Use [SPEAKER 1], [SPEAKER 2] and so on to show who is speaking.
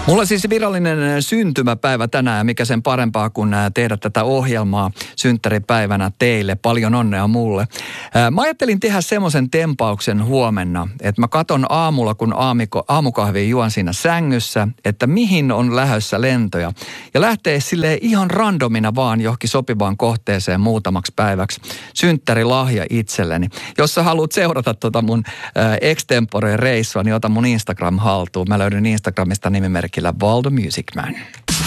[SPEAKER 1] Mulla siis virallinen syntymäpäivä tänään ja mikä sen parempaa kuin tehdä tätä ohjelmaa synttäripäivänä teille. Paljon onnea mulle. Mä ajattelin tehdä semmoisen tempauksen huomenna, että mä katon aamulla, kun aamukahvia juon siinä sängyssä, että mihin on lähdössä lentoja. Ja lähtee silleen ihan randomina vaan johonkin sopivaan kohteeseen muutamaksi päiväksi. Synttärilahja itselleni. Jos sä haluat seurata mun extempore reissua, niin ota mun Instagram haltuun. Mä löydän Instagramista nimimerkillä Valdo Music Man.